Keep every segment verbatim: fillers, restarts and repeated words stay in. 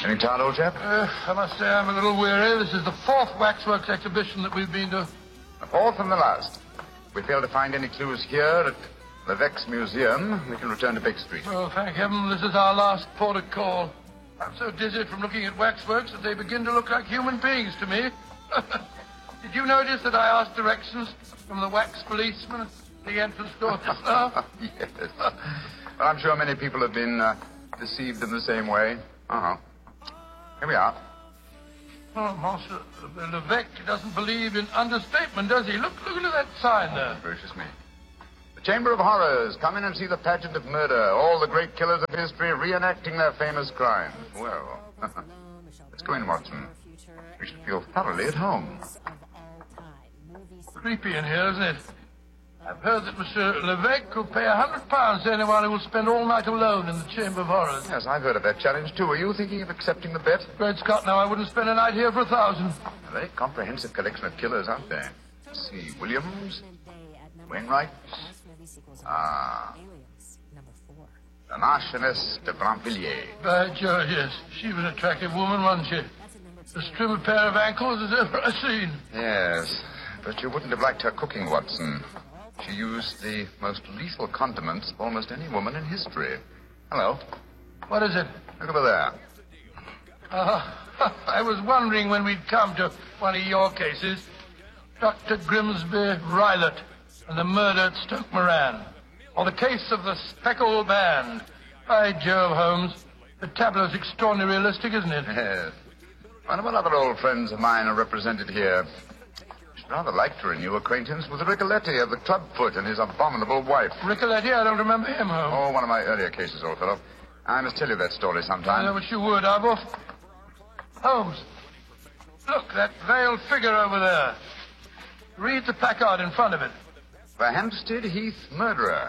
Any tired, old chap? Uh, I must say I'm a little weary. This is the fourth waxworks exhibition that we've been to. The fourth and the last. If we fail to find any clues here at Levesque's Museum, we can return to Baker Street. Oh, thank heaven this is our last port of call. I'm so dizzy from looking at waxworks that they begin to look like human beings to me. Did you notice that I asked directions from the wax policeman at the entrance door just now? Yes. Well, I'm sure many people have been uh, deceived in the same way. Uh-huh. Here we are. Oh, Master Levesque doesn't believe in understatement, does he? Look, look at that sign there. Gracious me. The Chamber of Horrors. Come in and see the pageant of murder. All the great killers of history reenacting their famous crimes. Well, let's go in, Watson. We should feel thoroughly at home. Creepy in here, isn't it? I've heard that Monsieur Levesque will pay a hundred pounds to anyone who will spend all night alone in the Chamber of Horrors. Yes, I've heard of that challenge, too. Are you thinking of accepting the bet? Great Scott, now I wouldn't spend a night here for a thousand. A very comprehensive collection of killers, aren't there? Let's see, Williams, Wainwright, ah, the Marchioness de Bramvilliers. By George, yes. She was an attractive woman, wasn't she? As trim a pair of ankles as ever I've seen. Yes, but you wouldn't have liked her cooking, Watson. She used the most lethal condiments of almost any woman in history. Hello. What is it? Look over there. Uh, I was wondering when we'd come to one of your cases. Doctor Grimsby Rylott and the murder at Stoke Moran. Or the case of the Speckled Band. By Jove, Holmes. The tableau's extraordinarily realistic, isn't it? Yes. One of our other old friends of mine are represented here. Rather like to renew acquaintance with Ricoletti of the Clubfoot and his abominable wife. Ricoletti? I don't remember him, Holmes. Oh, one of my earlier cases, old fellow. I must tell you that story sometime. I wish you would, Arbuff. Holmes, look, that veiled figure over there. Read the placard in front of it. The Hampstead Heath murderer.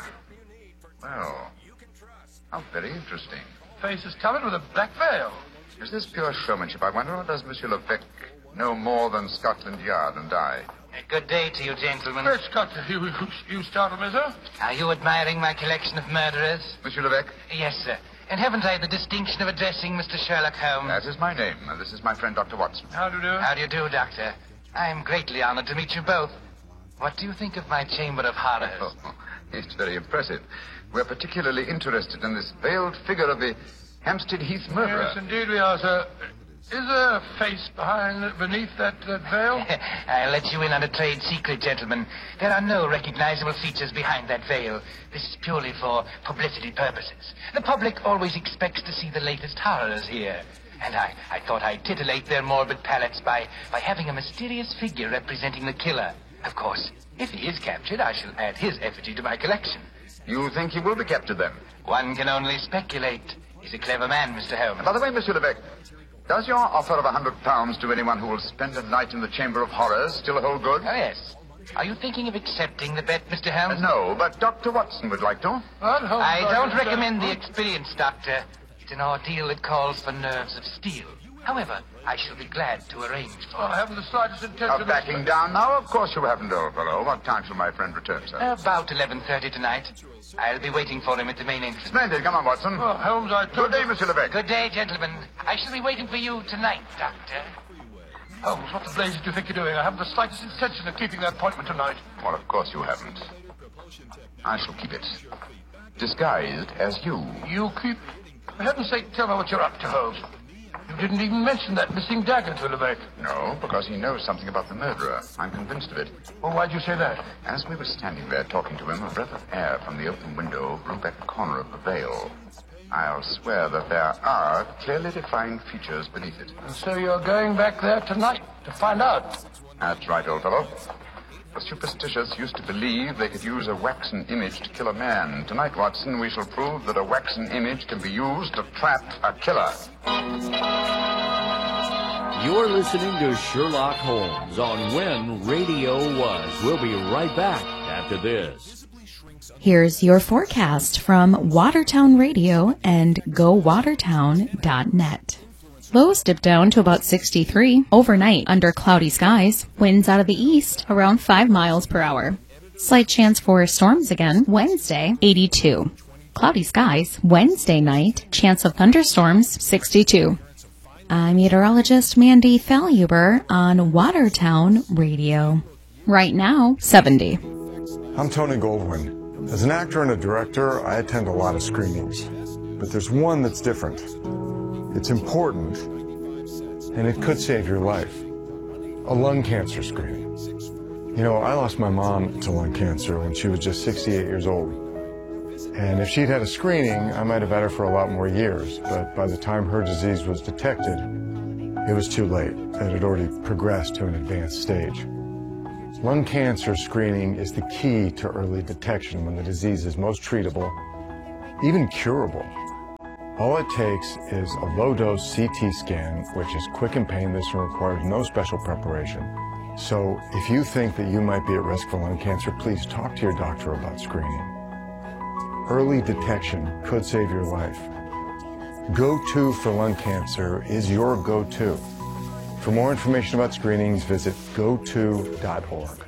Well, how very interesting. Face is covered with a black veil. Is this pure showmanship, I wonder, or does Monsieur Levesque know more than Scotland Yard and I? Good day to you, gentlemen. Great Scott, you, you, you startled me, sir. Are you admiring my collection of murderers? Monsieur Levesque? Yes, sir. And haven't I the distinction of addressing Mister Sherlock Holmes? That is my name. And this is my friend, Doctor Watson. How do you do? How do you do, Doctor? I am greatly honored to meet you both. What do you think of my Chamber of Horrors? Oh, it's very impressive. We're particularly interested in this veiled figure of the Hampstead Heath murderer. Yes, indeed we are, sir. Is there a face behind, beneath that, that veil? I'll let you in on a trade secret, gentlemen. There are no recognizable features behind that veil. This is purely for publicity purposes. The public always expects to see the latest horrors here. And I, I thought I'd titillate their morbid palates by, by having a mysterious figure representing the killer. Of course, if he is captured, I shall add his effigy to my collection. You think he will be captured, then? One can only speculate. He's a clever man, Mister Holmes. By the way, Monsieur Levesque, does your offer of a hundred pounds to anyone who will spend a night in the Chamber of Horrors still hold good? Oh, yes. Are you thinking of accepting the bet, Mister Holmes? Uh, no, but Doctor Watson would like to. Well, Holmes, I don't I recommend the experience, Doctor. It's an ordeal that calls for nerves of steel. However, I shall be glad to arrange for Well, it. I haven't the slightest intention Of of... backing down now? Of course you haven't, old fellow. What time shall my friend return, sir? About eleven thirty tonight. I'll be waiting for him at the main entrance. Splendid. Come on, Watson. Oh, Holmes, I told Good day, you... Monsieur Levesque. Good day, gentlemen. I shall be waiting for you tonight, Doctor. Holmes, what the blazes do you think you're doing? I haven't the slightest intention of keeping that appointment tonight. Well, of course you haven't. I shall keep it. Disguised as you. You keep... For heaven's sake, tell me what you're up to, Holmes. You didn't even mention that missing dagger to Levesque. No, because he knows something about the murderer. I'm convinced of it. Well, why'd you say that? As we were standing there talking to him, a breath of air from the open window blew back the corner of the veil. I'll swear that there are clearly defined features beneath it. And so you're going back there tonight to find out. That's right, old fellow. The superstitious used to believe they could use a waxen image to kill a man. Tonight, Watson, we shall prove that a waxen image can be used to trap a killer. You're listening to Sherlock Holmes on When Radio Was. We'll be right back after this. Here's your forecast from Watertown Radio and go watertown dot net. Lows dip down to about sixty-three overnight under cloudy skies. Winds out of the east around five miles per hour. Slight chance for storms again Wednesday, eighty-two. Cloudy skies Wednesday night. Chance of thunderstorms, sixty-two. I'm meteorologist Mandy Falhuber on Watertown Radio. Right now, seventy. I'm Tony Goldwyn. As an actor and a director, I attend a lot of screenings. But there's one that's different. It's important, and it could save your life. A lung cancer screening. You know, I lost my mom to lung cancer when she was just sixty-eight years old. And if she'd had a screening, I might have had her for a lot more years. But by the time her disease was detected, it was too late. It had already progressed to an advanced stage. Lung cancer screening is the key to early detection when the disease is most treatable, even curable. All it takes is a low-dose C T scan, which is quick and painless and requires no special preparation. So if you think that you might be at risk for lung cancer, please talk to your doctor about screening. Early detection could save your life. Go to for lung cancer is your go-to. For more information about screenings, visit go to dot org.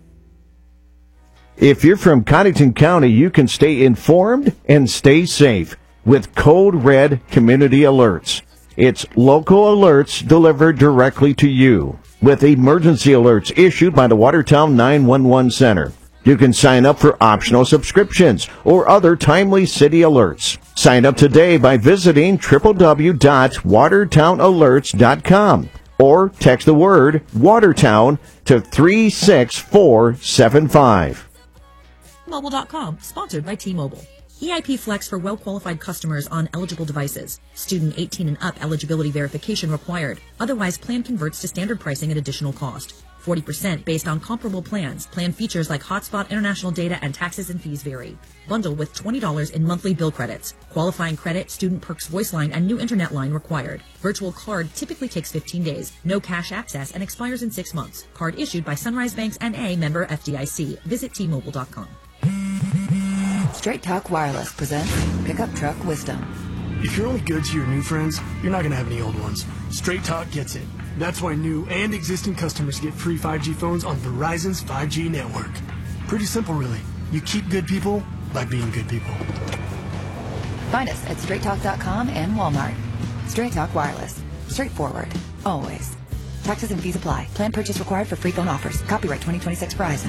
If you're from Cottington County, you can stay informed and stay safe with Code Red Community Alerts. It's local alerts delivered directly to you with emergency alerts issued by the Watertown nine one one Center. You can sign up for optional subscriptions or other timely city alerts. Sign up today by visiting w w w dot watertown alerts dot com or text the word Watertown to three six four seven five. Mobile dot com, sponsored by T-Mobile. E I P Flex for well-qualified customers on eligible devices. Student eighteen and up eligibility verification required. Otherwise, plan converts to standard pricing at additional cost. forty percent based on comparable plans. Plan features like hotspot, international data, and taxes and fees vary. Bundle with twenty dollars in monthly bill credits. Qualifying credit, student perks voice line, and new internet line required. Virtual card typically takes fifteen days. No cash access and expires in six months. Card issued by Sunrise Banks N A, member F D I C. Visit T Mobile dot com. Straight Talk Wireless presents Pickup Truck Wisdom. If you're only good to your new friends, you're not going to have any old ones. Straight Talk gets it. That's why new and existing customers get free five G phones on Verizon's five G network. Pretty simple, really. You keep good people by being good people. Find us at straight talk dot com and Walmart. Straight Talk Wireless. Straightforward. Always. Taxes and fees apply. Plan purchase required for free phone offers. Copyright twenty twenty-six Verizon.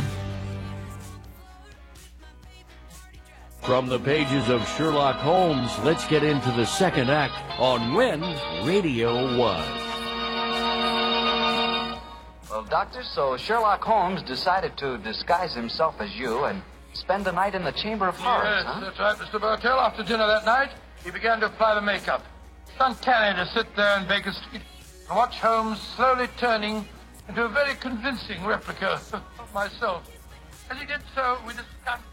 From the pages of Sherlock Holmes, let's get into the second act on When Radio Was. Well, Doctor, so Sherlock Holmes decided to disguise himself as you and spend the night in the Chamber of Horrors, yes, huh? That's right, Mister Bartell. After dinner that night, he began to apply the makeup. It's uncanny to sit there in Baker Street and watch Holmes slowly turning into a very convincing replica of myself. As he did so, we discussed...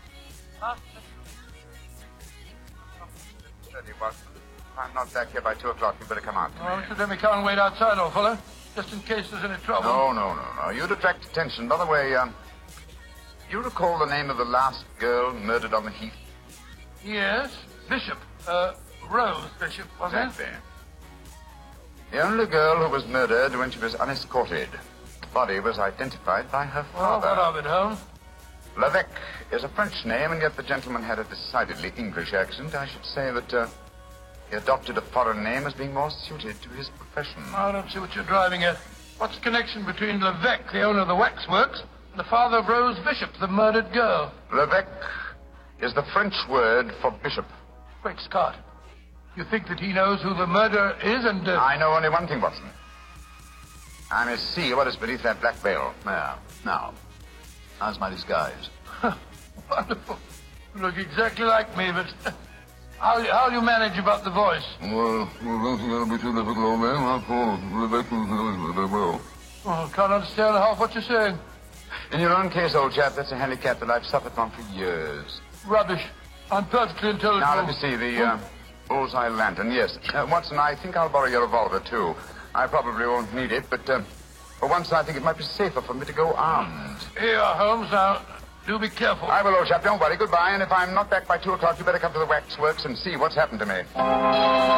Watson. If I'm not back here by two o'clock, you better come out to me. Oh, Mister Demi can't wait outside, old fellow, just in case there's any trouble. No, no, no, no. You'd attract attention. By the way, um, you recall the name of the last girl murdered on the heath? Yes, Bishop. Uh, Rose Bishop, wasn't exactly. it? The only girl who was murdered when she was unescorted. The body was identified by her father. Oh, what of it, Holmes? Levesque is a French name, and yet the gentleman had a decidedly English accent. I should say that uh, he adopted a foreign name as being more suited to his profession. I don't see what you're driving at. What's the connection between Levesque, the owner of the waxworks, and the father of Rose Bishop, the murdered girl? Levesque is the French word for bishop. Great Scott. You think that he knows who the murderer is and... Uh... I know only one thing, Watson. I must see what is beneath that black veil. There. Now, how's my disguise? Wonderful. You look exactly like me, but how how you manage about the voice? Well, I don't think that'll be too difficult, old man. I'll call Rebecca very well. Oh, I can't understand half what you're saying. In your own case, old chap, that's a handicap that I've suffered from for years. Rubbish. I'm perfectly intelligent. Now, let me see, the uh, bullseye lantern, yes. Uh, Watson, I think I'll borrow your revolver, too. I probably won't need it, but uh, for once I think it might be safer for me to go armed. Here, Holmes, now... Do be careful. I will, old chap. Don't worry. Goodbye. And if I'm not back by two o'clock, you better come to the waxworks and see what's happened to me.